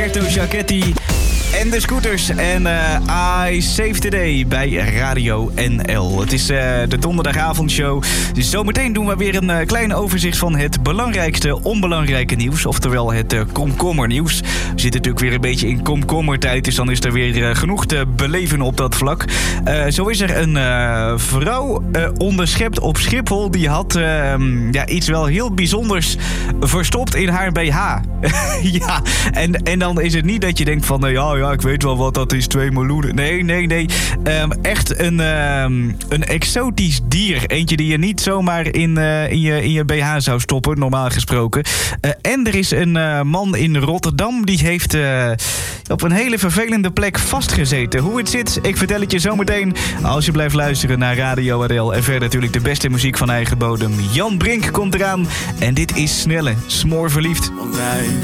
Roberto Giachetti en de Scooters en I Save the Day bij Radio NL. Het is de donderdagavondshow. Zometeen doen we weer een klein overzicht van het belangrijkste onbelangrijke nieuws. Oftewel het komkommernieuws. We zitten natuurlijk weer een beetje in komkommertijd, dus dan is er weer genoeg te beleven op dat vlak. Zo is er een vrouw onderschept op Schiphol. Die had iets wel heel bijzonders verstopt in haar BH. Ja, en dan is het niet dat je denkt van... Ja, ik weet wel wat dat is, 2 meloenen. Nee. Echt een exotisch dier. Eentje die je niet zomaar in je BH zou stoppen, normaal gesproken. En er is een man in Rotterdam... die heeft op een hele vervelende plek vastgezeten. Hoe het zit, ik vertel het je zometeen... als je blijft luisteren naar Radio RL. En verder natuurlijk de beste muziek van eigen bodem. Jan Brink komt eraan. En dit is Snelle, smoorverliefd.